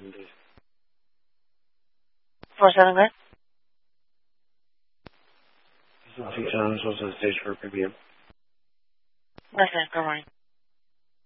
47 good? This is John, social stage for review. Listen, good morning.